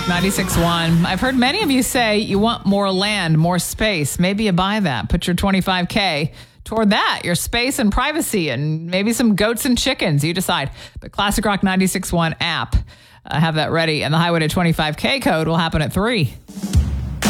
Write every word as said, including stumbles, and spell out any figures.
Rock ninety-six point one. I've heard many of you say you want more land, more space. Maybe you buy that. Put your twenty-five K toward that, your space and privacy, and maybe some goats and chickens. You decide. But Classic Rock ninety-six point one app, uh, have that ready. And the Highway to twenty-five K code will happen at three.